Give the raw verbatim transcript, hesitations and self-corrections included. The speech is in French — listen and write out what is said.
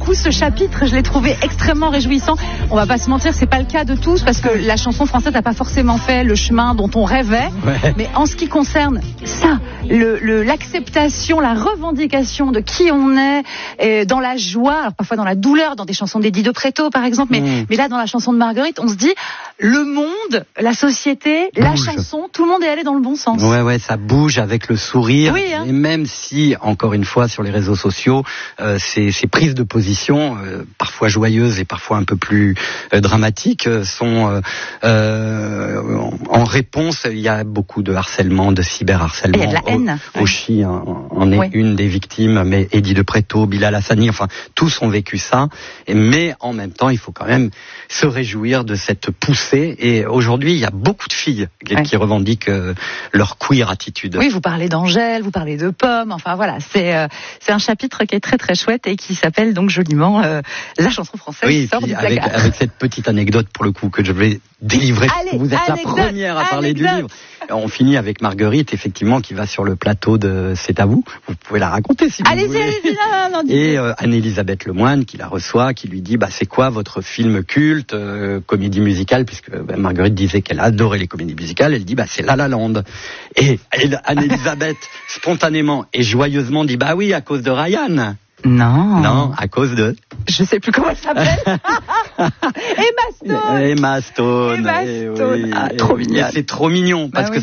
beaucoup ce chapitre. Je l'ai trouvé extrêmement réjouissant. On va pas se mentir, c'est pas le cas de tous parce que la chanson française n'a pas forcément fait le chemin dont on rêvait. Ouais. Mais en ce qui concerne ça, le, le, l'acceptation, la revendication de qui on est, et dans la joie, alors parfois dans la douleur, dans des chansons d'Eddie de Pretto par exemple, mais, mmh. mais là dans la chanson de Marguerite, on se dit le monde, la société, bouge. La chanson, tout le monde est allé dans le bon sens. Ouais, ouais, ça bouge avec le sourire. Oui, hein. Et même si, encore une fois, sur les réseaux sociaux, euh, ces, ces prises de position, euh, parfois joyeuses et parfois un peu plus euh, dramatiques, euh, sont euh, euh, en réponse. Il y a beaucoup de harcèlement, de cyberharcèlement. Il y a de la haine. Oshi en, en est oui. une des victimes, mais Eddie de Pretto, Bilal Hassani, enfin, tous ont vécu ça. Et, mais en même temps, il faut quand même se réjouir de cette poussée. Et aujourd'hui, il y a beaucoup de filles qui, ouais. qui revendiquent euh, leur queer attitude. Oui, vous parlez d'Angèle, vous parlez de Pomme, enfin voilà, c'est euh, c'est un chapitre qui est très très chouette et qui s'appelle donc joliment euh, la chanson française oui, sort du avec, placard. Avec cette petite anecdote pour le coup que je vais délivrer. Allez, vous êtes anecdote, la première à parler anecdote. du livre. On finit avec Marguerite, effectivement, qui va sur le plateau de C'est à vous. Vous pouvez la raconter si allez, vous voulez. Allez-y, non, non, non, et euh, Anne-Elisabeth Lemoine qui la reçoit, qui lui dit bah c'est quoi votre film culte, euh, comédie musicale, puisque bah, Marguerite disait qu'elle adorait les comédies musicales. Elle dit bah c'est La La Land. Et Anne-Elisabeth spontanément et joyeusement dit bah oui à cause de Ryan. Non. Non, à cause de... Je sais plus comment elle s'appelle. Emma Stone. Emma Stone. Emma Stone. Et oui, ah, trop mignon. C'est trop mignon, parce bah que oui.